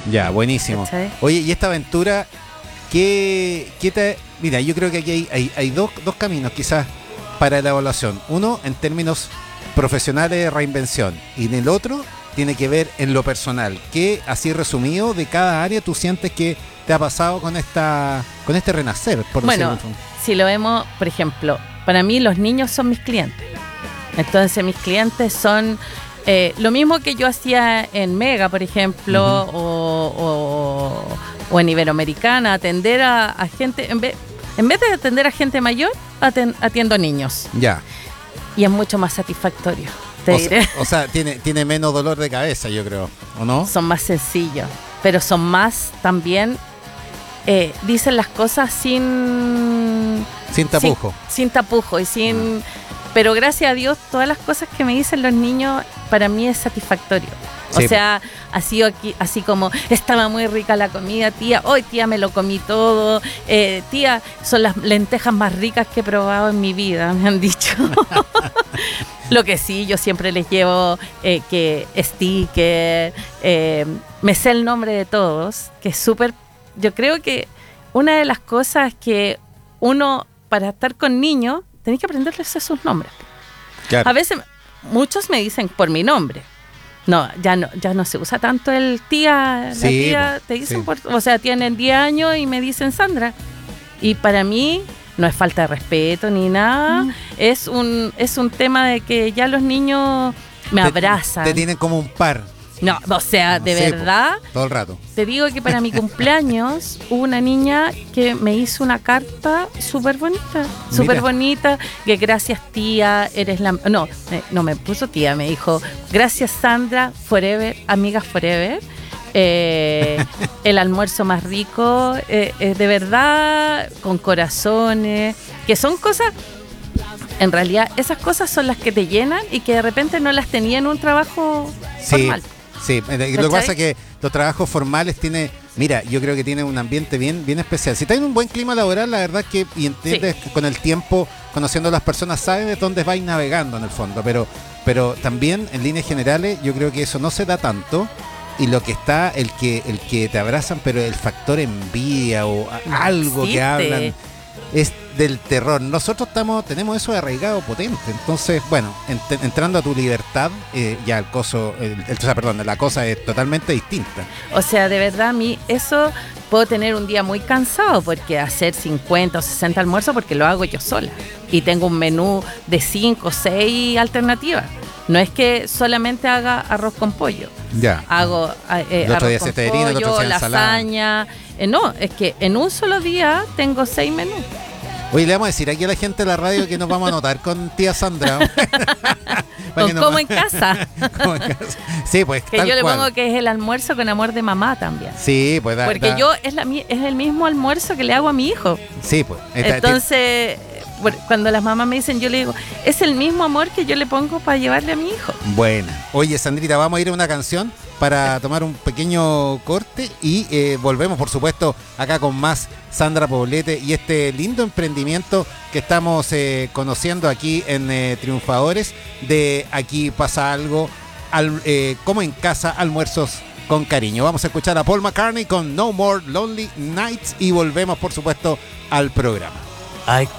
Ya, buenísimo. ¿Cachai? Oye, y esta aventura, ¿qué te...? Mira, yo creo que aquí hay dos caminos quizás para la evaluación. Uno, en términos profesionales de reinvención, y en el otro tiene que ver en lo personal. ¿Qué, así resumido, de cada área tú sientes que te ha pasado con este renacer, por Bueno, decirlo? si lo vemos, por ejemplo, para mí los niños son mis clientes. Entonces mis clientes son lo mismo que yo hacía en Mega, por ejemplo, o en Iberoamericana, atender a gente, en vez de atender a gente mayor, atiendo niños. Ya. Y es mucho más satisfactorio, te diré. O sea, tiene menos dolor de cabeza, yo creo, ¿o no? Son más sencillos, pero son más también, dicen las cosas sin tapujo. Sin tapujo y sin... Pero gracias a Dios, todas las cosas que me dicen los niños, para mí es satisfactorio. Sí. O sea, ha sido aquí, así como, estaba muy rica la comida, tía, hoy tía me lo comí todo, tía, son las lentejas más ricas que he probado en mi vida, me han dicho. Lo que sí, yo siempre les llevo que sticker, me sé el nombre de todos, que es súper, yo creo que una de las cosas que uno, para estar con niños, tenés que aprenderles sus nombres. Claro. A veces, muchos me dicen por mi nombre. No, ya no se usa tanto el tía, la Sí, tía, te dicen o sea, tienen 10 años y me dicen Sandra. Y para mí no es falta de respeto ni nada, es un tema de que ya los niños me abrazan. Te tienen como un par. No, o sea, de verdad, todo el rato. te digo que para mi cumpleaños hubo una niña que me hizo una carta súper bonita, que gracias tía, eres la... No me puso tía, me dijo, gracias Sandra, forever, amigas forever, el almuerzo más rico, de verdad, con corazones, que son cosas... En realidad, esas cosas son las que te llenan y que de repente no las tenía en un trabajo formal. Sí, lo que pasa es que los trabajos formales yo creo que tienen un ambiente bien especial. Si tienes un buen clima laboral, la verdad que, y entiendes que con el tiempo, conociendo a las personas, sabes de dónde vais navegando en el fondo, pero también en líneas generales yo creo que eso no se da tanto, y lo que está, el que te abrazan, pero el factor envidia o algo que hablan, es del terror. Nosotros tenemos eso arraigado potente. Entonces, bueno, entrando a tu libertad, ya la cosa es totalmente distinta. O sea, de verdad, a mí eso puedo tener un día muy cansado, porque hacer 50 o 60 almuerzos, porque lo hago yo sola. Y tengo un menú de 5 o 6 alternativas. No es que solamente haga arroz con pollo. Ya. Hago el otro día arroz con cesteína, el otro pollo, día ensalada. lasaña. No, es que en un solo día tengo 6 menús. Oye, le vamos a decir aquí a la gente de la radio que nos vamos a anotar con tía Sandra. Como en casa. Como en casa. Sí, pues que yo le pongo que es el almuerzo con amor de mamá también. Sí, pues porque yo es el mismo almuerzo que le hago a mi hijo. Sí, pues. Entonces, cuando las mamás me dicen, yo le digo, es el mismo amor que yo le pongo para llevarle a mi hijo. Bueno. Oye, Sandrita, vamos a ir a una canción para tomar un pequeño corte y volvemos, por supuesto, acá con más Sandra Poblete y este lindo emprendimiento que estamos conociendo aquí en Triunfadores, de Aquí pasa algo, como en casa, almuerzos con cariño. Vamos a escuchar a Paul McCartney con No More Lonely Nights y volvemos, por supuesto, al programa. I